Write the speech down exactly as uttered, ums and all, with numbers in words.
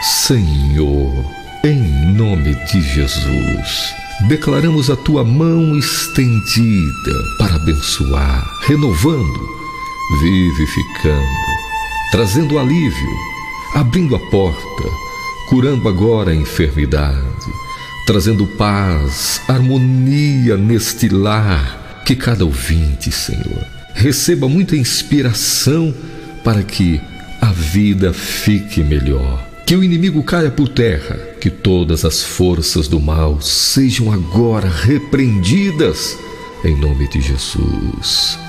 Senhor, em nome de Jesus, declaramos a tua mão estendida para abençoar, renovando, vivificando, trazendo alívio, abrindo a porta, curando agora a enfermidade, trazendo paz, harmonia neste lar. Que cada ouvinte, Senhor, receba muita inspiração para que a vida fique melhor. Que o inimigo caia por terra, que todas as forças do mal sejam agora repreendidas, em nome de Jesus.